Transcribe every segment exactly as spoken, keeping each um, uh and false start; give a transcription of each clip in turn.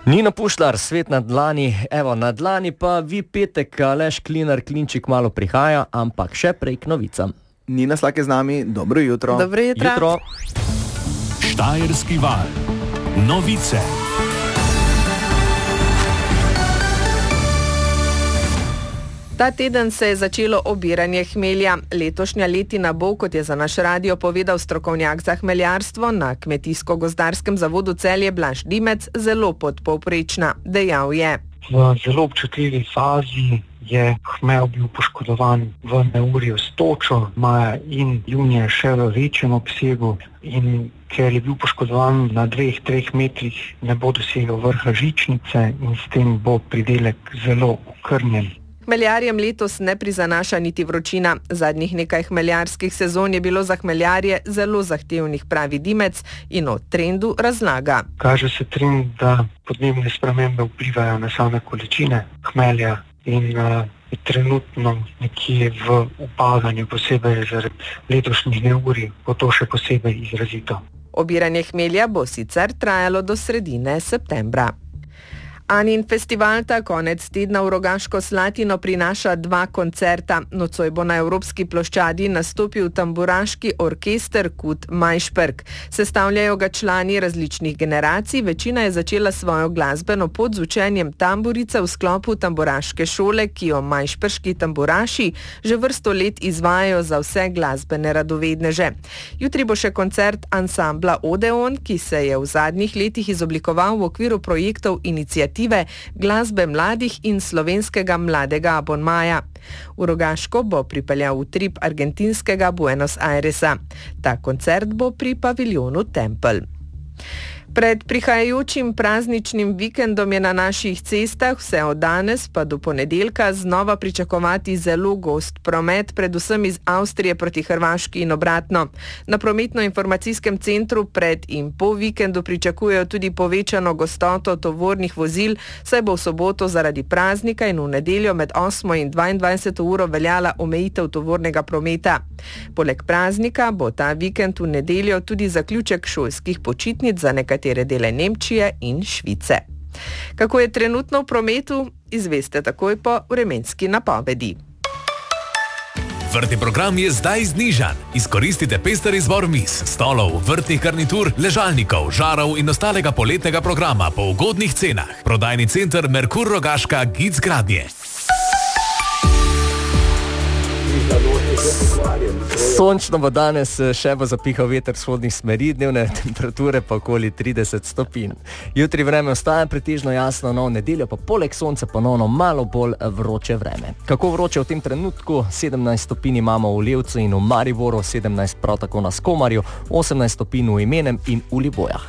Nina Pušlar, svet na dlani, evo na dlani pa vi petek, Aleš Klinar, Klinčik malo prihaja, ampak še prej k novicam. Nina Slak je z nami, dobro jutro. Dobro jutro. jutro. Štajerski val. Novice. Ta teden se je začelo obiranje hmelja. Letošnja letina bo, kot je za naš radio povedal strokovnjak za hmeljarstvo na Kmetijsko-gozdarskem zavodu Celje Blaž Dimec, zelo podpovprečna. Dejal je: V zelo občutljivi fazi je hmelj bil poškodovan v neurju s točo, maja in junija še v večjem obsegu, in ker je bil poškodovan na dveh, treh metrih, ne bo dosegel vrha žičnice in s tem bo pridelek zelo okrnjen. Hmeljarjem letos ne prizanaša niti vročina. Zadnjih nekaj hmeljarskih sezon je bilo za hmeljarje zelo zahtevnih, pravi Dimec, in o trendu razlaga. Kaže se trend, da podnebne spremembe vplivajo na same količine hmelja in uh, je trenutno nekje v upadanju, posebej zaradi letošnjih neurij, bo to še posebej izrazito. Obiranje hmelja bo sicer trajalo do sredine septembra. Anin festival ta konec tedna v Rogaško Slatino prinaša dva koncerta. Nocoj bo na Evropski ploščadi nastopil tamburaški orkester Kut Majšperk. Sestavljajo ga člani različnih generacij, večina je začela svojo glasbeno pot z učenjem tamburice v sklopu tamburaške šole, ki jo majšperški tamburaši že vrsto let izvajajo za vse glasbene radovedneže. Jutri bo še koncert ansambla Odeon, ki se je v zadnjih letih izoblikoval v okviru projektov iniciative glasbe mladih in slovenskega mladega abonmaja. V Rogaško bo pripeljal utrip argentinskega Buenos Airesa. Ta koncert bo pri paviljonu Tempelj. Pred prihajajočim prazničnim vikendom je na naših cestah vse od danes pa do ponedeljka znova pričakovati zelo gost promet, predvsem iz Avstrije proti Hrvaški in obratno. Na prometno-informacijskem centru pred in po vikendu pričakujejo tudi povečano gostoto tovornih vozil, saj bo v soboto zaradi praznika in v nedeljo med osmo in dvaindvajseto uro veljala omejitev tovornega prometa. Poleg praznika bo ta vikend v nedeljo tudi zaključek šolskih počitnic za nekatere dele Nemčije in Švice. Kako je trenutno v prometu, izveste takoj po vremenski napovedi. Vrtni program je zdaj znižan. Izkoristite pester izbor miz, stolov, vrtnih garnitur, ležalnikov, žarov in ostalega poletnega programa po ugodnih cenah. Prodajni center Merkur Rogaška Gic Gradnje. Sončno bo danes, še bo zapihal veter vzhodnih smeri, dnevne temperature pa okoli trideset stopinj. Jutri vreme ostaja pretežno jasno, no v nedeljo pa poleg sonca ponovno malo bolj vroče vreme. Kako vroče v tem trenutku? sedemnajst stopinj imamo v Levcu in v Mariboru, sedemnajst prav tako na Skomarju, osemnajst stopinj v Imenem in v Libojah.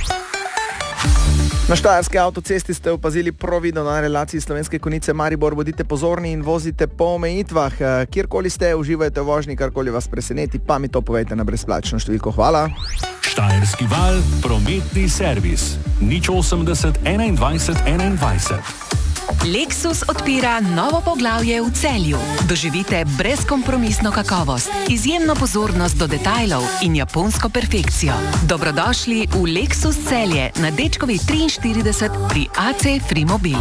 Na štajerski avtocesti ste opazili providno na relaciji Slovenske Konjice Maribor. Bodite pozorni in vozite po omejitvah. Kjerkoli ste, uživajte v vožnji, karkoli vas preseneti, pa mi to povejte na brezplačno številko. Hvala. Štajerski val, prometni servis. nič osemdeset enaindvajset enaindvajset. Lexus odpira novo poglavje v Celju. Doživite brezkompromisno kakovost, izjemno pozornost do detajlov in japonsko perfekcijo. Dobrodošli v Lexus Celje na Dečkovi triinštirideset pri A C Frimobil.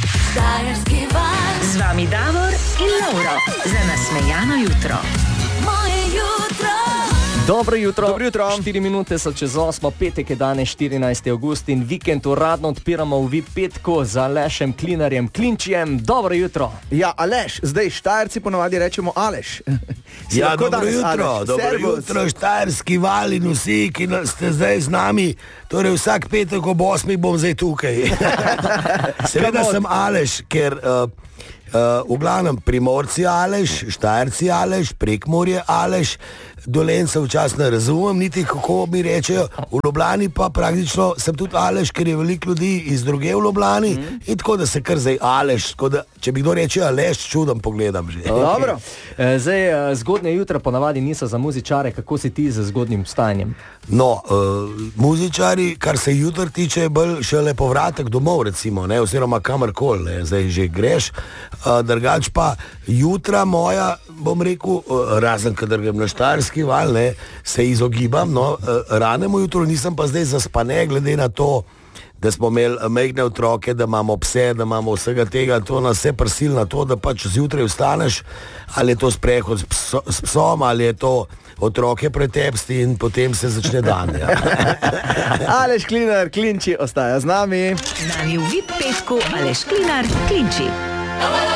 Z vami Davor in Lauro za nasmejano jutro. Moje jutro. Dobro jutro. Dobro jutro. štiri minute so čez osmo, petek je danes štirinajsti avgust in vikend uradno odpiramo v V I P petku z Alešem Klinarjem Klinčijem. Dobro jutro. Ja, Aleš, zdaj Štajerci ponavadi rečemo Aleš. Si Ja, lahko dobro danes jutro, Aleš? dobro Servus. jutro, Štajerski val in vsi, ki na- ste zdaj z nami. Torej vsak petek ob osmih bom zdaj tukaj. Seveda sem Aleš, ker uh, uh, v glavnem Primorci Aleš, Štajerci Aleš, Prekmurje Aleš, Dolencev včasih ne razumem, niti kako mi rečejo, v Ljubljani pa praktično sem tudi Aleš, ker je veliko ljudi iz druge v Ljubljani mm. in tako da se kar zdaj Aleš, tako da če bi kdo reče Aleš, čudom pogledam že. Dobro. E, Zdaj, e, zgodnje jutra ponavadi niso za muzičare, kako si ti z zgodnjim vstajanjem? No, uh, muzičari, kar se jutr tiče, je bolj šele povratek domov, recimo, ne, oziroma kamorkoli, ne, zdaj že greš. Uh, drugač pa jutra moja, bom rekel, uh, razen kadar grem na Štajerski val, ne, se izogibam, no, uh, ranemu jutru nisem pa zdaj zaspane, glede na to, da smo imeli majhne otroke, da imamo pse, da imamo vsega tega, to nas vse prisil na to, da pač zjutraj vstaneš, ali je to sprehod s, pso, s psom, ali je to otroke pretepsti in potem se začne dan. Ja. Aleš Klinar, Klinči, ostaja z nami. Z nami v V I P petku Aleš Klinar, Klinči.